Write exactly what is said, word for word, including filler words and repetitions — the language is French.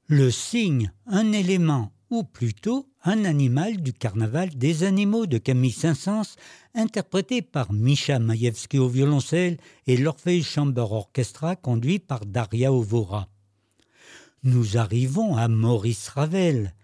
Le cygne, un élément, ou plutôt un animal du carnaval des animaux de Camille Saint-Saëns, interprété par Mischa Maïevski au violoncelle et l'Orpheus Chamber Orchestra conduit par Daria Ovora. Nous arrivons à Maurice Ravel,